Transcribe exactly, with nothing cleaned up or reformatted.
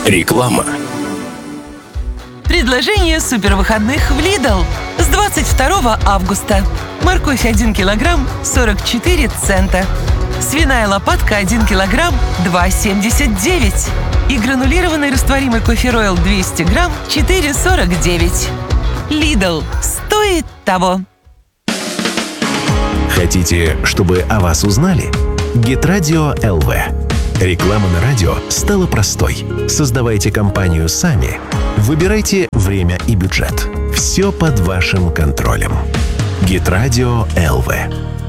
Реклама. Предложение супервыходных в Lidl с двадцать второго августа. Морковь один килограмм сорок четыре цента. Свиная лопатка один килограмм два семьдесят девять. И гранулированный растворимый кофе Royal двести грамм четыре сорок девять. Lidl стоит того. Хотите, чтобы о вас узнали? Геtradio точка эл ви. Реклама на радио стала простой. Создавайте компанию сами. Выбирайте время и бюджет. Все под вашим контролем. Геtradio точка эл ви.